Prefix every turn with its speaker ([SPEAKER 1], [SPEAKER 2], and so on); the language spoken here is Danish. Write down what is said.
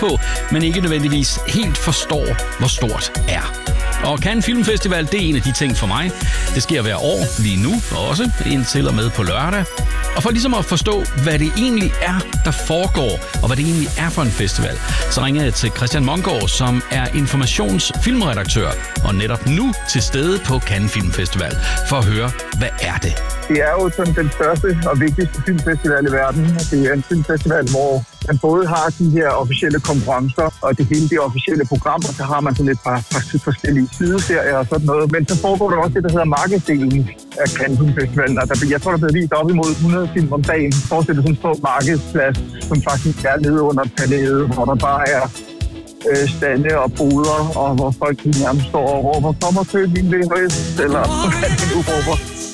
[SPEAKER 1] på, men ikke nødvendigvis helt forstår, hvor stort er. Og Cannes Film Festival, det er en af de ting for mig. Det sker hver år, lige nu også, indtil og med på lørdag. Og for ligesom at forstå, hvad det egentlig er, der foregår, og hvad det egentlig er for en festival, så ringer jeg til Christian Mongård, som er informationsfilmredaktør, og netop nu til stede på Cannes Film Festival, for at høre, hvad er det?
[SPEAKER 2] Det er jo sådan den største og vigtigste filmfestival i verden. Det er en filmfestival, hvor man både har de her officielle konkurrencer, og det hele de officielle programmer, så har man sådan et par forskellige sideserier og sådan noget. Men så foregår der også det, der hedder markedsdelen af Cannes Film Festivalen. Jeg tror, der bliver vist op imod 100 film om dagen. Forestil sådan en stor markedsplads, som faktisk er nede under palæet, hvor der bare er stande og boder, og hvor folk nærmest står og råber, kom og køb min VHS, eller hvad de nu råber.